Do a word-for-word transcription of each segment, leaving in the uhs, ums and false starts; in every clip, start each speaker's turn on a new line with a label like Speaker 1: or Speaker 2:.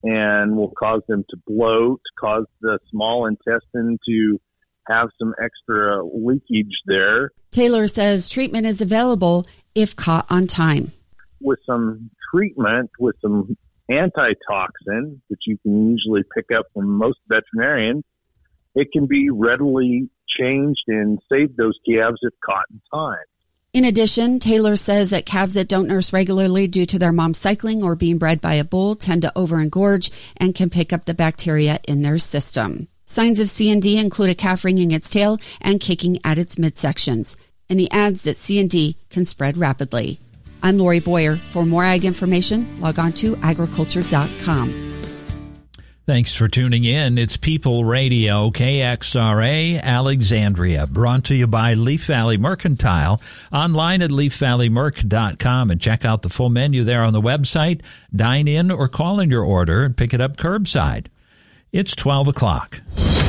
Speaker 1: and will cause them to bloat, cause the small intestine to have some extra leakage there.
Speaker 2: Taylor says treatment is available if caught on time.
Speaker 1: With some treatment, with some antitoxin that you can usually pick up from most veterinarians, it can be readily changed and save those calves if caught in time.
Speaker 2: In addition, Taylor says that calves that don't nurse regularly due to their mom cycling or being bred by a bull tend to overengorge and can pick up the bacteria in their system. Signs of C N D include a calf wringing its tail and kicking at its midsections. And he adds that C N D can spread rapidly. I'm Lori Boyer. For more ag information, log on to agriculture dot com.
Speaker 3: Thanks for tuning in. It's People Radio, K X R A, Alexandria, brought to you by Leaf Valley Mercantile, online at leaf valley merc dot com, and check out the full menu there on the website. Dine in or call in your order and pick it up curbside. It's twelve o'clock.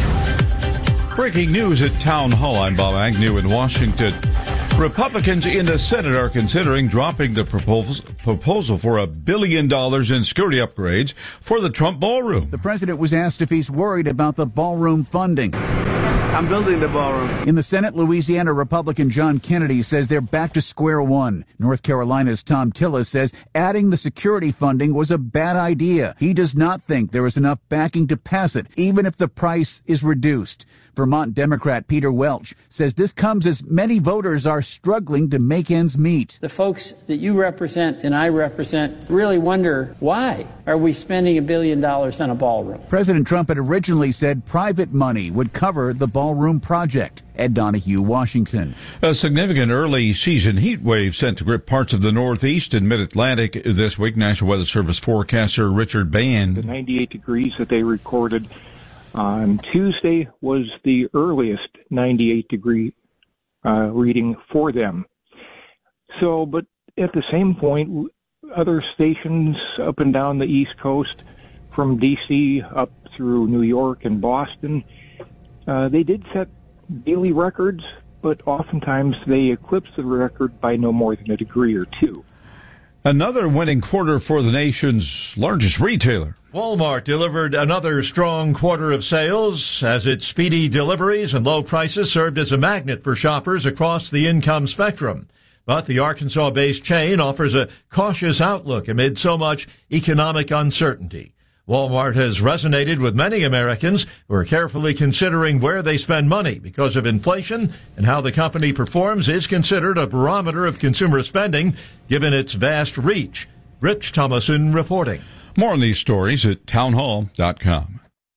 Speaker 4: Breaking news at Town Hall. I'm Bob Agnew in Washington. Republicans in the Senate are considering dropping the proposal, proposal for a billion dollars in security upgrades for the Trump ballroom.
Speaker 5: The president was asked if he's worried about the ballroom funding.
Speaker 6: I'm building the ballroom.
Speaker 5: In the Senate, Louisiana Republican John Kennedy says they're back to square one. North Carolina's Tom Tillis says adding the security funding was a bad idea. He does not think there is enough backing to pass it, even if the price is reduced. Vermont Democrat Peter Welch says this comes as many voters are struggling to make ends meet.
Speaker 7: The folks that you represent and I represent really wonder, why are we spending a billion dollars on a ballroom?
Speaker 5: President Trump had originally said private money would cover the ballroom project. Ed Donahue, Washington.
Speaker 4: A significant early season heat wave sent to grip parts of the Northeast and Mid-Atlantic this week. National Weather Service forecaster Richard Band.
Speaker 8: The ninety-eight degrees that they recorded on Tuesday was the earliest ninety-eight degree uh, reading for them. So, but at the same point, other stations up and down the East Coast, from D C up through New York and Boston, uh, they did set daily records, but oftentimes they eclipse the record by no more than a degree or two.
Speaker 4: Another winning quarter for the nation's largest retailer.
Speaker 9: Walmart delivered another strong quarter of sales as its speedy deliveries and low prices served as a magnet for shoppers across the income spectrum. But the Arkansas-based chain offers a cautious outlook amid so much economic uncertainty. Walmart has resonated with many Americans who are carefully considering where they spend money because of inflation, and how the company performs is considered a barometer of consumer spending given its vast reach. Rich Thomason reporting.
Speaker 4: More on these stories at town hall dot com.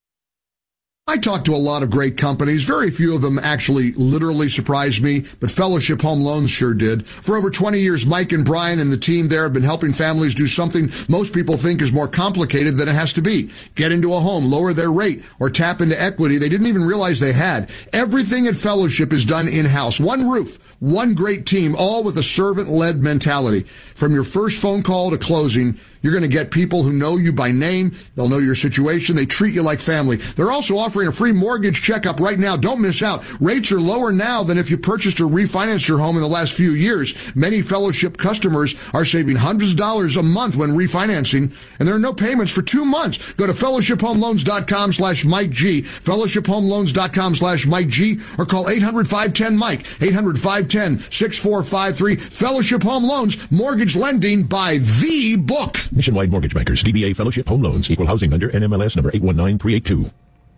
Speaker 10: I talked to a lot of great companies. Very few of them actually literally surprised me, but Fellowship Home Loans sure did. For over twenty years, Mike and Brian and the team there have been helping families do something most people think is more complicated than it has to be. Get into a home, lower their rate, or tap into equity they didn't even realize they had. Everything at Fellowship is done in-house. One roof, one great team, all with a servant-led mentality. From your first phone call to closing, you're going to get people who know you by name. They'll know your situation. They treat you like family. They're also offering a free mortgage checkup right now. Don't miss out. Rates are lower now than if you purchased or refinanced your home in the last few years. Many Fellowship customers are saving hundreds of dollars a month when refinancing, and there are no payments for two months. Go to fellowship home loans dot com slash Mike G, fellowship home loans dot com slash Mike G, or call eight hundred, five one zero, Mike, eight hundred, five one zero, six four five three. Fellowship Home Loans, mortgage lending by the book.
Speaker 11: Nationwide Mortgage Bankers, D B A Fellowship Home Loans, Equal Housing Lender, N M L S number eight one nine three eight two.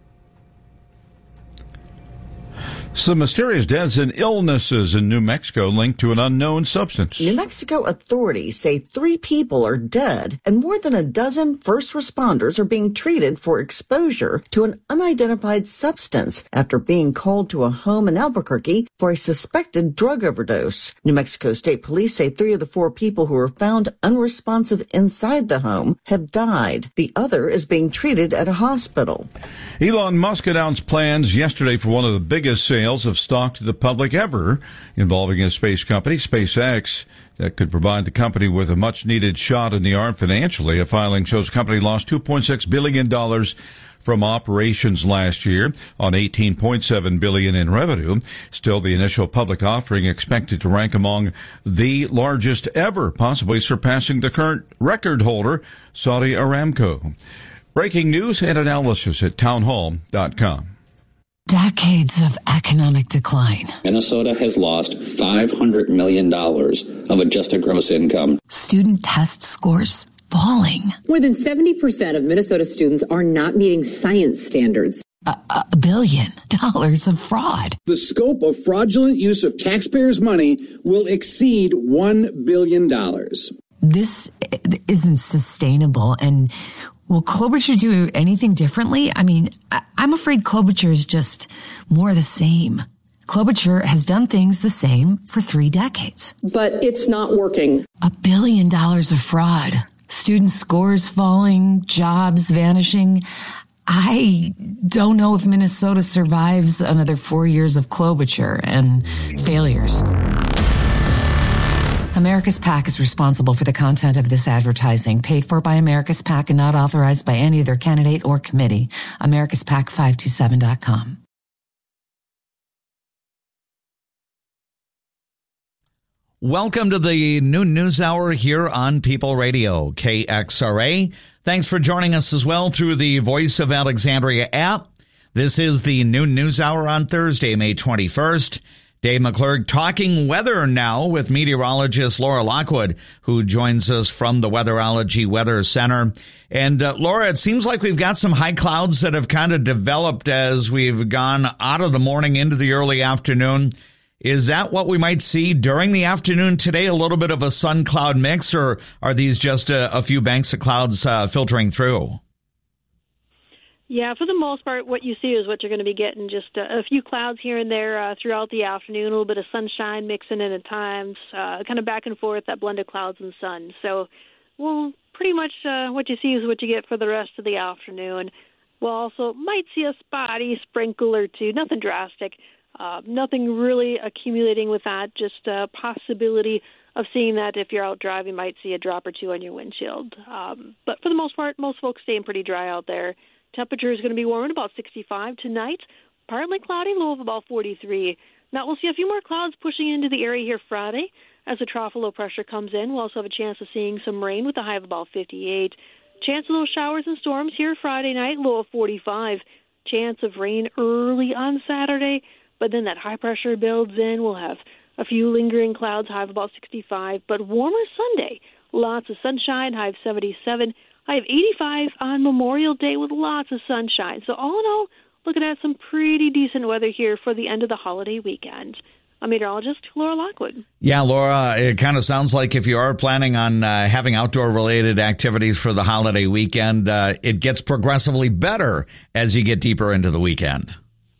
Speaker 4: Some mysterious deaths and illnesses in New Mexico linked to an unknown substance.
Speaker 12: New Mexico authorities say three people are dead and more than a dozen first responders are being treated for exposure to an unidentified substance after being called to a home in Albuquerque for a suspected drug overdose. New Mexico State Police say three of the four people who were found unresponsive inside the home have died. The other is being treated at a hospital.
Speaker 4: Elon Musk announced plans yesterday for one of the biggest sales of stock to the public ever, involving his space company, SpaceX, that could provide the company with a much-needed shot in the arm financially. A filing shows the company lost two point six billion dollars from operations last year on eighteen point seven billion dollars in revenue. Still, the initial public offering expected to rank among the largest ever, possibly surpassing the current record holder, Saudi Aramco. Breaking news and analysis at townhall dot com.
Speaker 13: Decades of economic decline.
Speaker 14: Minnesota has lost five hundred million dollars of adjusted gross income.
Speaker 13: Student test scores falling.
Speaker 15: More than seventy percent of Minnesota students are not meeting science standards.
Speaker 13: A, a billion dollars of fraud.
Speaker 16: The scope of fraudulent use of taxpayers' money will exceed one billion dollars.
Speaker 13: This isn't sustainable, and will Klobuchar do anything differently? I mean, I, I'm afraid Klobuchar is just more the same. Klobuchar has done things the same for three decades.
Speaker 15: But it's not working.
Speaker 13: A billion dollars of fraud. Student scores falling, jobs vanishing. I don't know if Minnesota survives another four years of Klobuchar and failures. America's PAC is responsible for the content of this advertising, paid for by America's PAC and not authorized by any other candidate or committee. America's PAC five two seven dot com.
Speaker 17: Welcome to the Noon News Hour here on People Radio, K X R A. Thanks for joining us as well through the Voice of Alexandria app. This is the Noon News Hour on Thursday, May twenty-first. Dave McClurg talking weather now with meteorologist Laura Lockwood, who joins us from the Weatherology Weather Center. And uh, Laura, it seems like we've got some high clouds that have kind of developed as we've gone out of the morning into the early afternoon. Is that what we might see during the afternoon today? A little bit of a sun cloud mix, or are these just a, a few banks of clouds uh, filtering through?
Speaker 18: Yeah, for the most part, what you see is what you're going to be getting. Just a, a few clouds here and there uh, throughout the afternoon, a little bit of sunshine mixing in at times, uh, kind of back and forth, that blend of clouds and sun. So, well, pretty much uh, what you see is what you get for the rest of the afternoon. We'll also might see a spotty sprinkle or two, nothing drastic, uh, nothing really accumulating with that, just a possibility of seeing that if you're out driving, might see a drop or two on your windshield. Um, but for the most part, most folks staying pretty dry out there. Temperature is going to be warm at about sixty-five tonight. Partly cloudy, low of about forty-three. Now, we'll see a few more clouds pushing into the area here Friday as the trough of low pressure comes in. We'll also have a chance of seeing some rain with a high of about fifty-eight. Chance of those showers and storms here Friday night, low of forty-five. Chance of rain early on Saturday, but then that high pressure builds in. We'll have a few lingering clouds, high of about sixty-five, but warmer Sunday. Lots of sunshine, high of seventy-seven. I have eighty-five on Memorial Day with lots of sunshine. So all in all, looking at some pretty decent weather here for the end of the holiday weekend. I'm meteorologist Laura Lockwood.
Speaker 17: Yeah, Laura, it kind of sounds like if you are planning on uh, having outdoor-related activities for the holiday weekend, uh, it gets progressively better as you get deeper into the weekend.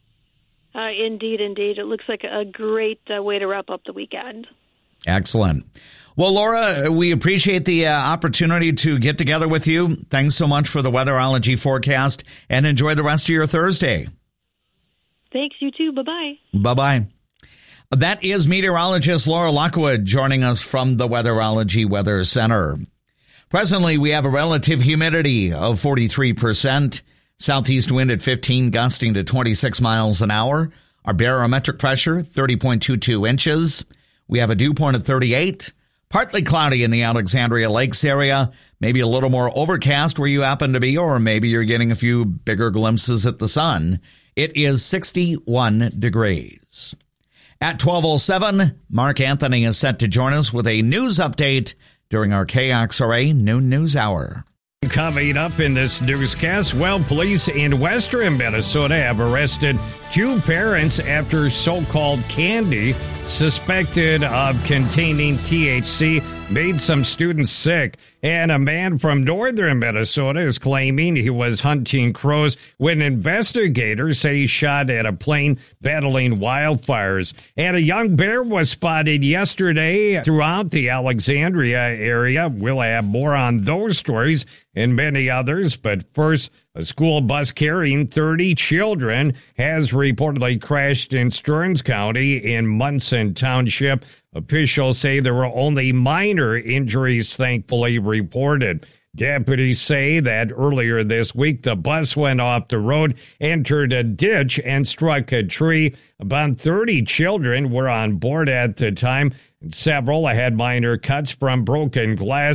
Speaker 18: Uh, indeed, indeed. It looks like a great uh, way to wrap up the weekend.
Speaker 17: Excellent. Well, Laura, we appreciate the uh, opportunity to get together with you. Thanks so much for the weatherology forecast, and enjoy the rest of your Thursday.
Speaker 18: Thanks, you too. Bye-bye.
Speaker 17: Bye-bye. That is meteorologist Laura Lockwood joining us from the Weatherology Weather Center. Presently, we have a relative humidity of forty-three percent, southeast wind at fifteen, gusting to twenty-six miles an hour. Our barometric pressure, thirty point two two inches. We have a dew point of thirty-eight. Partly cloudy in the Alexandria Lakes area, maybe a little more overcast where you happen to be, or maybe you're getting a few bigger glimpses at the sun. It is sixty-one degrees. At twelve oh seven, Mark Anthony is set to join us with a news update during our K X R A Noon News Hour.
Speaker 19: Coming up in this newscast, well, police in western Minnesota have arrested two parents after so-called candy suspected of containing T H C made some students sick. And a man from northern Minnesota is claiming he was hunting crows when investigators say he shot at a plane battling wildfires. And a young bear was spotted yesterday throughout the Alexandria area. We'll have more on those stories and many others. But first, a school bus carrying thirty children has reportedly crashed in Stearns County in Munson Township. Officials say there were only minor injuries, thankfully, reported. Deputies say that earlier this week, the bus went off the road, entered a ditch, and struck a tree. About thirty children were on board at the time. Several had minor cuts from broken glass.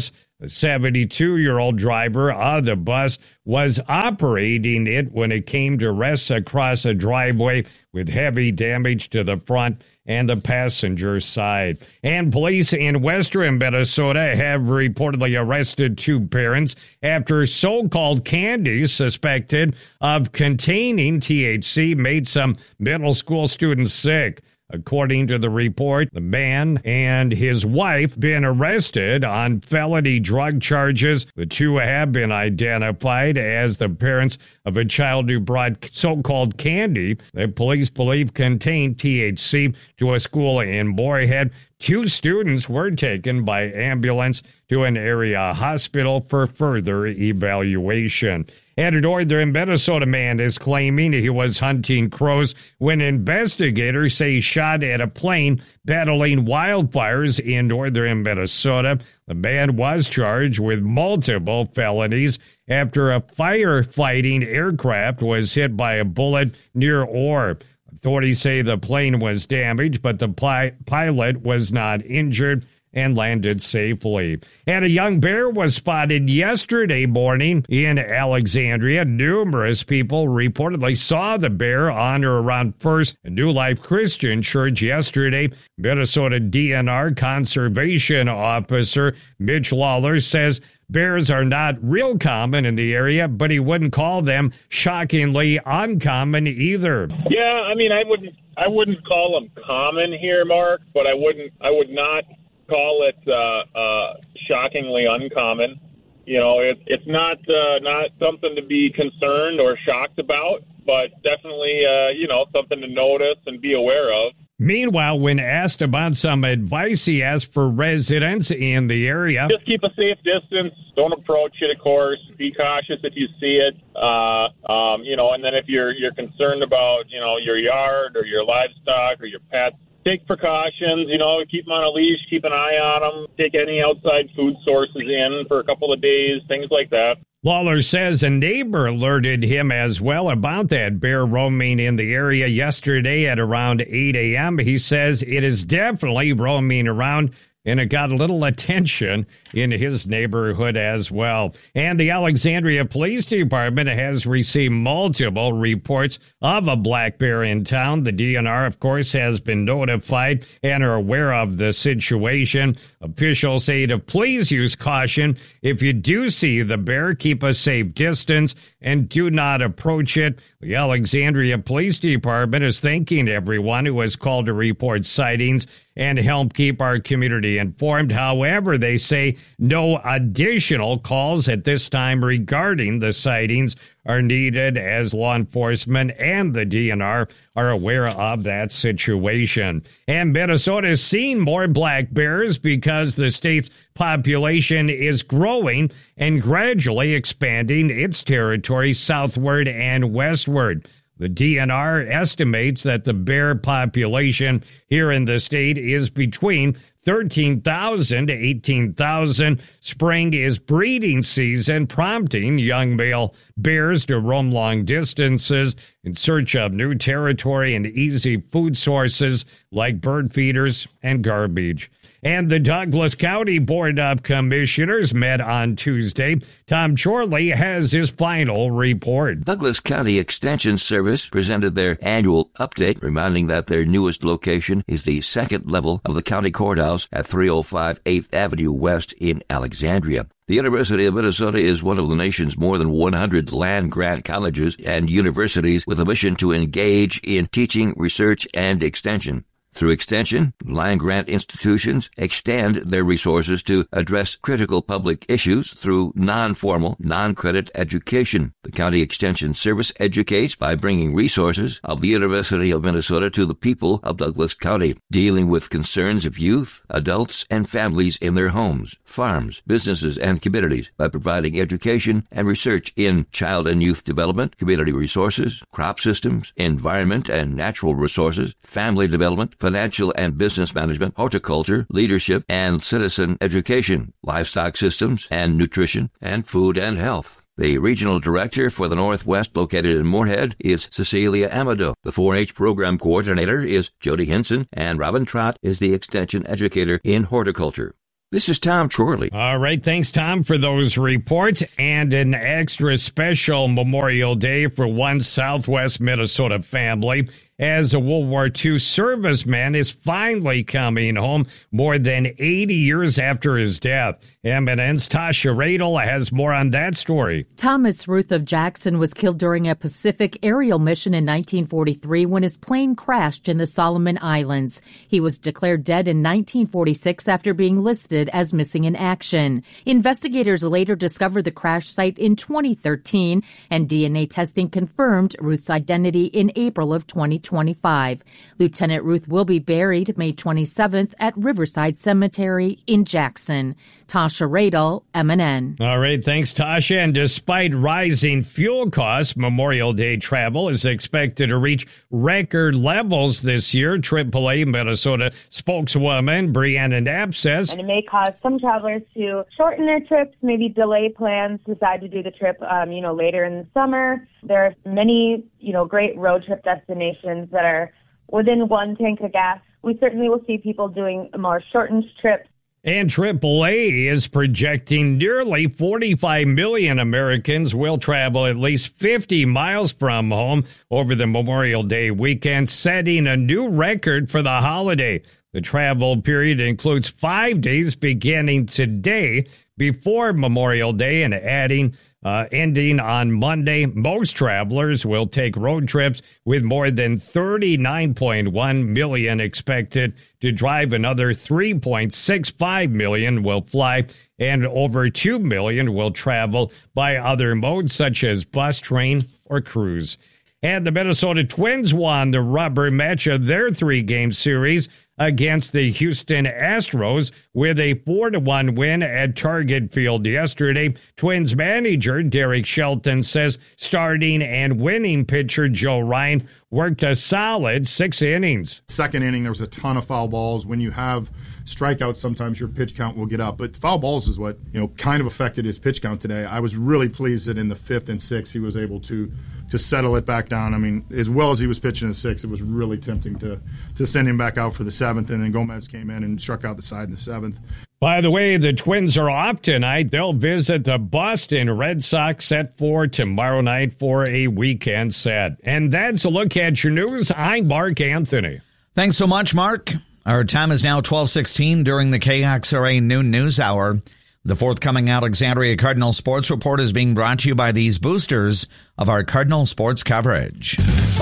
Speaker 19: The seventy-two-year-old driver of the bus was operating it when it came to rest across a driveway with heavy damage to the front and the passenger side. And police in western Minnesota have reportedly arrested two parents after so-called candy suspected of containing T H C made some middle school students sick. According to the report, the man and his wife been arrested on felony drug charges. The two have been identified as the parents of a child who brought so-called candy that police believe contained T H C to a school in Moorhead. Two students were taken by ambulance to an area hospital for further evaluation. And a northern Minnesota man is claiming he was hunting crows when investigators say he shot at a plane battling wildfires in northern Minnesota. The man was charged with multiple felonies after a firefighting aircraft was hit by a bullet near Orr. Authorities say the plane was damaged, but the pi- pilot was not injured and landed safely. And a young bear was spotted yesterday morning in Alexandria. Numerous people reportedly saw the bear on or around First and New Life Christian Church yesterday. Minnesota D N R Conservation Officer Mitch Lawler says bears are not real common in the area, but he wouldn't call them shockingly uncommon either.
Speaker 20: Yeah, I mean, I wouldn't, I wouldn't call them common here, Mark, but I wouldn't, I would not call it uh, uh, shockingly uncommon. You know, it, it's not uh, not something to be concerned or shocked about, but definitely, uh, you know, something to notice and be aware of.
Speaker 19: Meanwhile, when asked about some advice, he asked for residents in the area.
Speaker 20: Just keep a safe distance. Don't approach it, of course. Be cautious if you see it. Uh, um, you know, and then if you're you're concerned about, you know, your yard or your livestock or your pets, take precautions, you know, keep them on a leash, keep an eye on them, take any outside food sources in for a couple of days, things like that.
Speaker 19: Lawler says a neighbor alerted him as well about that bear roaming in the area yesterday at around eight a.m. He says it is definitely roaming around, and it got a little attention in his neighborhood as well. And the Alexandria Police Department has received multiple reports of a black bear in town. The D N R, of course, has been notified and are aware of the situation. Officials say to please use caution. If you do see the bear, keep a safe distance and do not approach it. The Alexandria Police Department is thanking everyone who has called to report sightings and help keep our community informed. However, they say no additional calls at this time regarding the sightings are needed as law enforcement and the D N R are aware of that situation. And Minnesota is seeing more black bears because the state's population is growing and gradually expanding its territory southward and westward. The D N R estimates that the bear population here in the state is between thirteen thousand to eighteen thousand. Spring is breeding season, prompting young male bears to roam long distances in search of new territory and easy food sources like bird feeders and garbage. And the Douglas County Board of Commissioners met on Tuesday. Tom Chorley has his final report.
Speaker 21: Douglas County Extension Service presented their annual update, reminding that their newest location is the second level of the county courthouse at three oh five eighth Avenue West in Alexandria. The University of Minnesota is one of the nation's more than one hundred land-grant colleges and universities with a mission to engage in teaching, research, and extension. Through extension, land-grant institutions extend their resources to address critical public issues through non-formal, non-credit education. The County Extension Service educates by bringing resources of the University of Minnesota to the people of Douglas County, dealing with concerns of youth, adults, and families in their homes, farms, businesses, and communities by providing education and research in child and youth development, community resources, crop systems, environment and natural resources, family development, financial and business management, horticulture, leadership, and citizen education, livestock systems and nutrition, and food and health. The regional director for the Northwest, located in Moorhead, is Cecilia Amado. The four H program coordinator is Jody Hinson, and Robin Trott is the extension educator in horticulture. This is Tom Chorley.
Speaker 19: All right. Thanks, Tom, for those reports. And an extra special Memorial Day for one Southwest Minnesota family, as a World War Two serviceman is finally coming home more than eighty years after his death. M N N's Tasha Radel has more on that story.
Speaker 1: Thomas Ruth of Jackson was killed during a Pacific aerial mission in nineteen forty-three when his plane crashed in the Solomon Islands. He was declared dead in nineteen forty-six after being listed as missing in action. Investigators later discovered the crash site in twenty thirteen, and D N A testing confirmed Ruth's identity in April of twenty twenty-five. Lieutenant Ruth will be buried May twenty-seventh at Riverside Cemetery in Jackson. Tasha Radel, M N N.
Speaker 19: All right, thanks, Tasha. And despite rising fuel costs, Memorial Day travel is expected to reach record levels this year. triple A Minnesota spokeswoman Brianna Knapp says.
Speaker 22: And it may cause some travelers to shorten their trips, maybe delay plans, decide to do the trip, um, you know, later in the summer. There are many, you know, great road trip destinations that are within one tank of gas. We certainly will see people doing more shortened trips.
Speaker 19: And triple A is projecting nearly forty-five million Americans will travel at least fifty miles from home over the Memorial Day weekend, setting a new record for the holiday. The travel period includes five days beginning today before Memorial Day and adding Uh, ending on Monday. Most travelers will take road trips, with more than thirty-nine point one million expected to drive. Another three point six five million will fly, and over two million will travel by other modes such as bus, train, or cruise. And the Minnesota Twins won the rubber match of their three-game series against the Houston Astros with a four to one win at Target Field yesterday. Twins manager Derek Shelton says starting and winning pitcher Joe Ryan worked a solid six innings.
Speaker 23: Second inning, there was a ton of foul balls. When you have strikeouts, sometimes your pitch count will get up. But foul balls is what, you know, kind of affected his pitch count today. I was really pleased that in the fifth and sixth he was able to to settle it back down. I mean, as well as he was pitching in sixth, it was really tempting to to send him back out for the seventh, and then Gomez came in and struck out the side in the seventh.
Speaker 19: By the way, the Twins are off tonight. They'll visit the Boston Red Sox set for tomorrow night for a weekend set. And that's a look at your news. I'm Mark Anthony.
Speaker 17: Thanks so much, Mark. Our time is now twelve sixteen during the K X R A Noon News Hour. The forthcoming Alexandria Cardinal Sports Report is being brought to you by these boosters of our Cardinal sports coverage.